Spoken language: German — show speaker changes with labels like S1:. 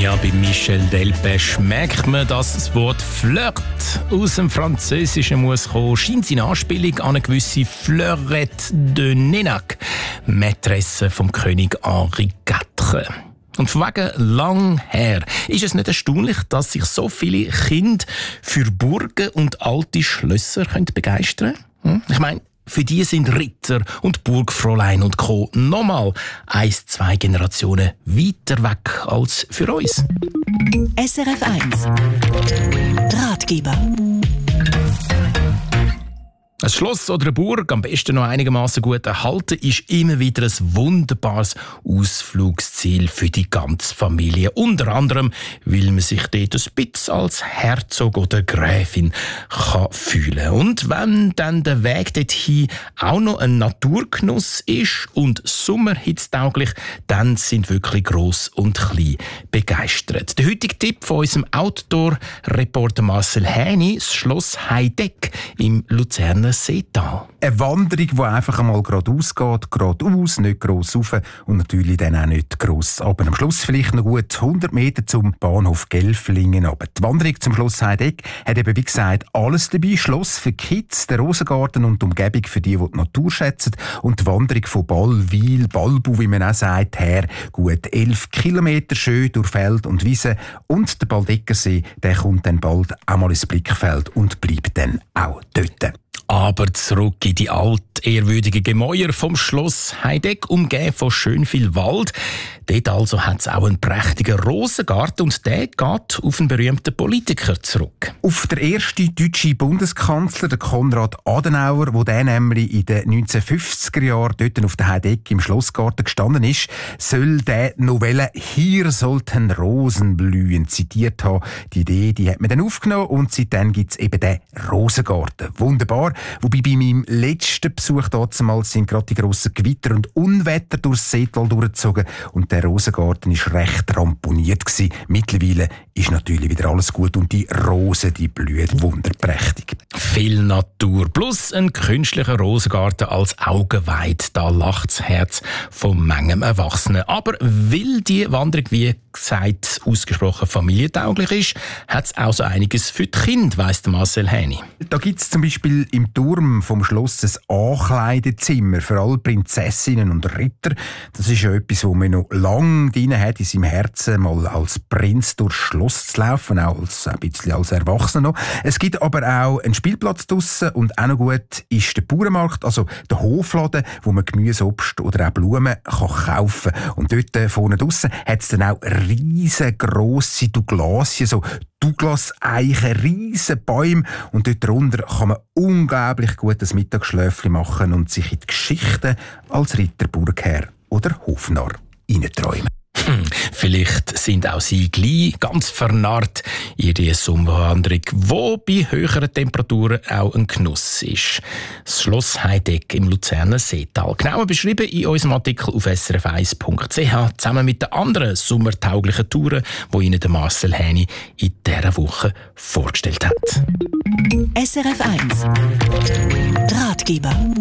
S1: Ja, bei Michel Delpech merkt man, dass das Wort Flirt aus dem Französischen muss kommen. Scheint seine Anspielung an eine gewisse Fleurette de Nénac, Mätresse vom König Henri IV. Und von wegen lang her ist es nicht erstaunlich, dass sich so viele Kinder für Burgen und alte Schlösser begeistern können? Ich meine, für die sind Ritter und Burgfräulein und Co. nochmal 1-2 Generationen weiter weg als für uns.
S2: SRF 1 Ratgeber.
S1: Ein Schloss oder eine Burg, am besten noch einigermaßen gut erhalten, ist immer wieder ein wunderbares Ausflugsziel für die ganze Familie. Unter anderem, weil man sich dort ein bisschen als Herzog oder Gräfin kann fühlen. Und wenn dann der Weg dorthin auch noch ein Naturgenuss ist und sommerhitztauglich, dann sind wirklich gross und klein begeistert. Der heutige Tipp von unserem Outdoor-Reporter Marcel Häni, das Schloss Heideck im Luzerner Seetal.
S3: Eine Wanderung, die einfach einmal geradeaus geht, geradeaus, nicht gross rauf und natürlich dann auch nicht gross runter. Am Schluss vielleicht noch gut 100 Meter zum Bahnhof Gelflingen. Aber die Wanderung zum Schloss Heideck hat eben, wie gesagt, alles dabei. Schloss für Kids, der Rosengarten und die Umgebung für die die Natur schätzen. Und die Wanderung von Ballwil, Balbu, wie man auch sagt, her gut 11 Kilometer schön durch Feld und Wiese. Und der Baldeckersee, der kommt dann bald auch mal ins Blickfeld und bleibt dann auch dort.
S1: Aber zurück in die altehrwürdigen Gemäuer vom Schloss Heideck, umgeben von schön viel Wald. Dort also hat es auch einen prächtigen Rosengarten und der geht auf einen berühmten Politiker zurück.
S3: Auf der erste deutsche Bundeskanzler, der Konrad Adenauer, wo der nämlich in den 1950er Jahren dort auf der Heideck im Schlossgarten gestanden ist, soll der Novelle «Hier sollten Rosen blühen» zitiert haben. Die Idee, die hat man dann aufgenommen und seitdem gibt es eben den Rosengarten. Wunderbar. Wobei bei meinem letzten Besuch damals sind gerade die grossen Gewitter und Unwetter durchs Seetal durchgezogen und der Rosengarten war recht ramponiert gewesen. Mittlerweile ist natürlich wieder alles gut und die Rosen, die blühen wunderprächtig.
S1: Viel Natur plus ein künstlicher Rosengarten als Augenweide. Da lacht das Herz von manchem Erwachsenen. Aber weil die Wanderung, wie gesagt, ausgesprochen familientauglich ist, hat es auch so einiges für die Kinder, weiss der Marcel Häni.
S3: Da gibt es zum Beispiel im Turm vom Schloss ein Ankleidezimmer für alle Prinzessinnen und Ritter. Das ist ja etwas, was man noch lange drin hat, in seinem Herzen mal als Prinz durchs Schloss zu laufen, auch ein bisschen als Erwachsener noch. Es gibt aber auch einen Spielplatz draussen und auch noch gut ist der Bauernmarkt, also der Hofladen, wo man Gemüse, Obst oder auch Blumen kann kaufen kann. Und dort vorne draussen hat es dann auch riesengrosse Douglasien, so Douglas-Eichen, riesen Bäume und dort drunter kann man unglaublich gut ein Mittagsschläfchen machen und sich in die Geschichten als Ritter, Burgherr oder Hofnarr hineinträumen.
S1: Vielleicht sind auch Sie gleich ganz vernarrt in die Sommerwanderung, wo bei höheren Temperaturen auch ein Genuss ist. Das Schloss Heideck im Luzerner Seetal. Genauer beschrieben in unserem Artikel auf srf1.ch, zusammen mit den anderen sommertauglichen Touren, die Ihnen der Marcel Häni in dieser Woche vorgestellt hat.
S2: SRF 1 Ratgeber.